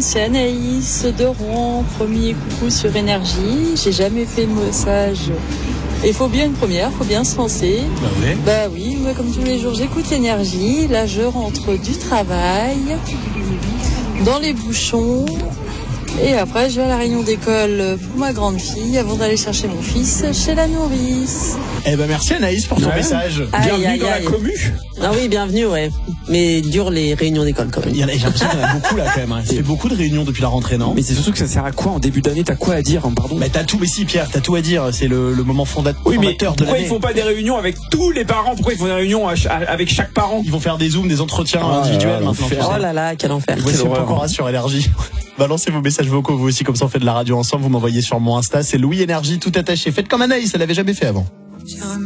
c'est Anaïs de Rouen. Premier coucou sur Énergie. J'ai jamais fait le message. Il faut bien une première, faut bien se lancer. Bah oui, moi comme tous les jours j'écoute Énergie. Là je rentre du travail, dans les bouchons. Et après, je vais à la réunion d'école pour ma grande fille avant d'aller chercher mon fils chez la nourrice. Eh ben merci Anaïs pour ton message. Bienvenue dans la commu. Ah oui, bienvenue, ouais. Mais dure les réunions d'école quand même. J'ai l'impression qu'il y en a beaucoup là quand même. Ça fait beaucoup de réunions depuis la rentrée, non? Mais c'est surtout que ça sert à quoi en début d'année? T'as quoi à dire, pardon? Mais t'as tout, mais si Pierre, t'as tout à dire. C'est le moment fondateur oui, mais de l'année. pourquoi ils font pas des réunions avec tous les parents? Pourquoi ils font des réunions avec chaque parent? Ils vont faire des zooms, des entretiens individuels maintenant. Oh là là, quel enfer. Voici Pokora sur Énergie. Balancez vos messages vocaux vous aussi, comme ça on fait de la radio ensemble. Vous m'envoyez sur mon Insta, c'est Louis Énergie tout attaché. Faites comme Anaïs, elle l'avait jamais fait avant.